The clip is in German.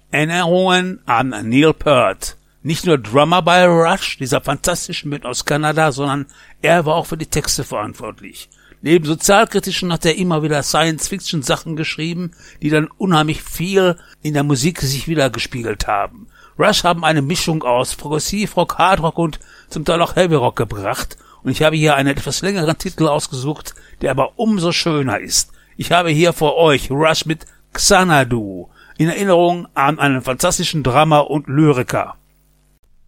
Erinnerungen an Neil Peart. Nicht nur Drummer bei Rush, dieser fantastischen Band aus Kanada, sondern er war auch für die Texte verantwortlich. Neben sozialkritischen hat er immer wieder Science-Fiction-Sachen geschrieben, die dann unheimlich viel in der Musik sich wiedergespiegelt haben. Rush haben eine Mischung aus Progressivrock, Hardrock und zum Teil auch Heavy Rock gebracht. Und ich habe hier einen etwas längeren Titel ausgesucht, der aber umso schöner ist. Ich habe hier vor euch Rush mit Xanadu, in Erinnerung an einen fantastischen Drummer und Lyriker.